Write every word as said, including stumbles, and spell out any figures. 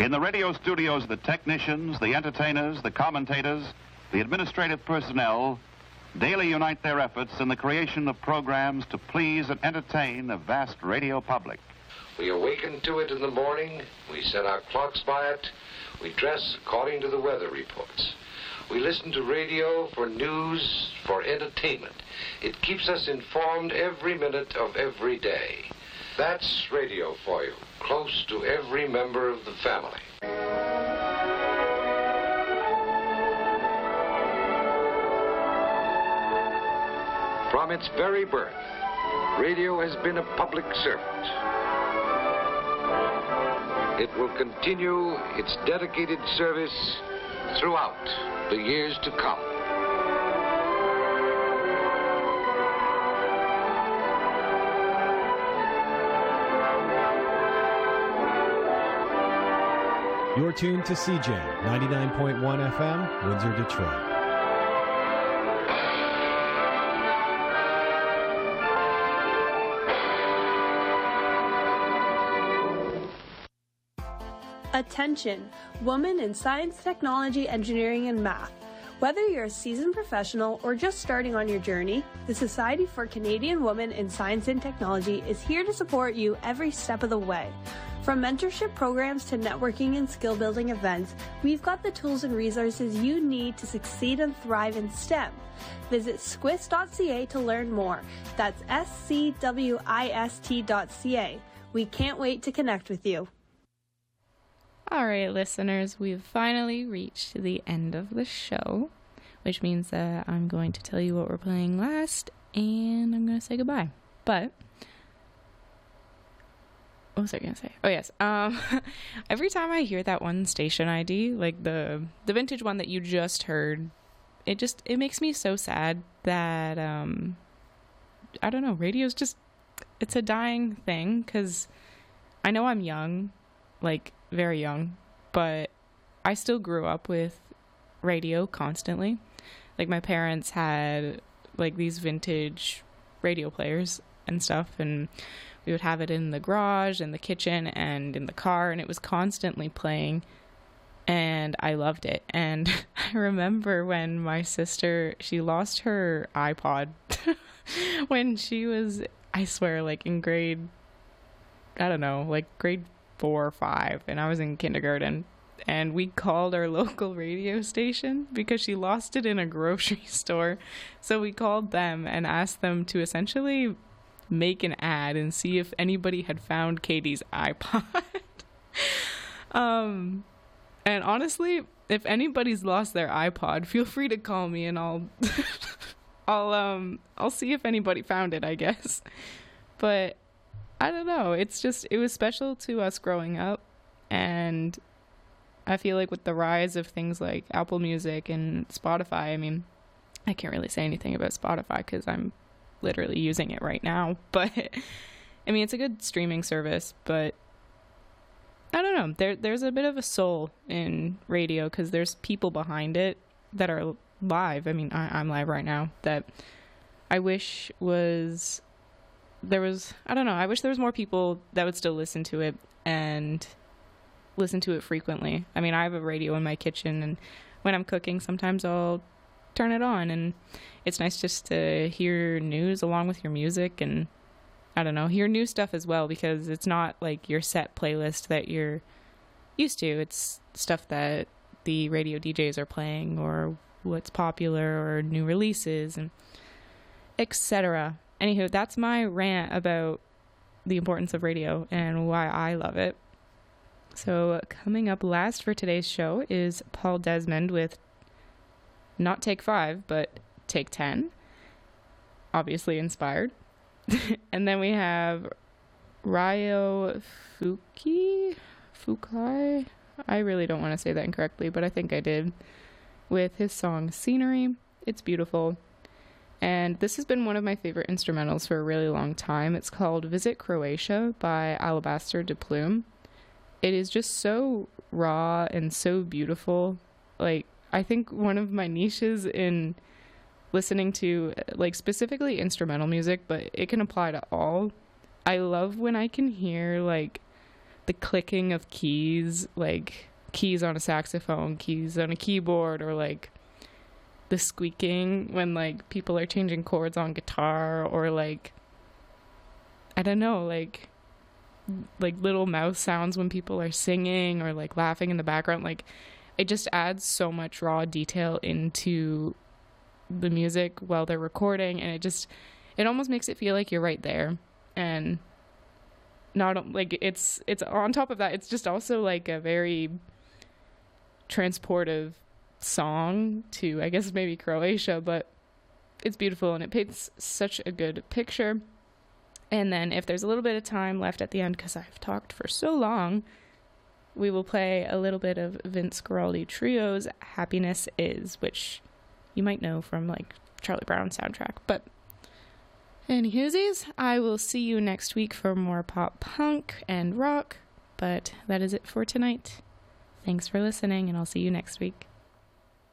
In the radio studios, the technicians, the entertainers, the commentators, the administrative personnel daily unite their efforts in the creation of programs to please and entertain a vast radio public. We awaken to it in the morning, we set our clocks by it, we dress according to the weather reports. We listen to radio for news, for entertainment. It keeps us informed every minute of every day. That's radio for you, close to every member of the family. From its very birth, radio has been a public servant. It will continue its dedicated service throughout the years to come. You're tuned to C J ninety-nine point one F M, Windsor, Detroit. Attention, women in science, technology, engineering, and math. Whether you're a seasoned professional or just starting on your journey, the Society for Canadian Women in Science and Technology is here to support you every step of the way. From mentorship programs to networking and skill-building events, we've got the tools and resources you need to succeed and thrive in STEM. Visit squist dot c a to learn more. That's S C W I S T dot C A. We can't wait to connect with you. All right, listeners, we've finally reached the end of the show, which means that I'm going to tell you what we're playing last, and I'm going to say goodbye. But what was I going to say? Oh, yes. Um, every time I hear that one station I D, like the the vintage one that you just heard, it just, it makes me so sad that, um, I don't know, radio's just, it's a dying thing, because I know I'm young, like, very young, but I still grew up with radio constantly. Like, my parents had, like, these vintage radio players and stuff, and we would have it in the garage, in the kitchen, and in the car, and it was constantly playing, and I loved it. And I remember when my sister, she lost her iPod when she was, I swear, like, in grade, I don't know, like, grade four or five, and I was in kindergarten, and we called our local radio station because she lost it in a grocery store. So we called them and asked them to essentially make an ad and see if anybody had found Katie's iPod. um, and honestly, if anybody's lost their iPod, feel free to call me, and I'll, I'll um, I'll see if anybody found it, I guess. But I don't know. It's just, it was special to us growing up, and I feel like with the rise of things like Apple Music and Spotify, I mean, I can't really say anything about Spotify because I'm literally using it right now, but I mean, it's a good streaming service, but I don't know. There, there's a bit of a soul in radio because there's people behind it that are live. I mean, I, I'm live right now that I wish was... There was, I don't know, I wish there was more people that would still listen to it and listen to it frequently. I mean, I have a radio in my kitchen, and when I'm cooking, sometimes I'll turn it on, and it's nice just to hear news along with your music, and I don't know, hear new stuff as well, because it's not like your set playlist that you're used to. It's stuff that the radio D Js are playing, or what's popular, or new releases, and et cetera. Anywho, that's my rant about the importance of radio and why I love it. So coming up last for today's show is Paul Desmond with not Take Five, but Take Ten. Obviously inspired. And then we have Ryo Fuki? Fukai? I really don't want to say that incorrectly, but I think I did. With his song Scenery. It's beautiful. And this has been one of my favorite instrumentals for a really long time. It's called Visit Croatia by Alabaster de Plume. It is just so raw and so beautiful. Like, I think one of my niches in listening to, like, specifically instrumental music, but it can apply to all. I love when I can hear, like, the clicking of keys, like keys on a saxophone, keys on a keyboard, or like the squeaking when like people are changing chords on guitar, or like I don't know, like like little mouth sounds when people are singing, or like laughing in the background. Like it just adds so much raw detail into the music while they're recording, and it just it almost makes it feel like you're right there. And not like it's it's on top of that, it's just also like a very transportive song to, I guess, maybe Croatia, but it's beautiful and it paints such a good picture. And then if there's a little bit of time left at the end, because I've talked for so long, we will play a little bit of Vince Guaraldi Trio's Happiness Is, which you might know from like Charlie Brown soundtrack. But anywhoosies, I will see you next week for more pop punk and rock, but that is it for tonight. Thanks for listening, and I'll see you next week.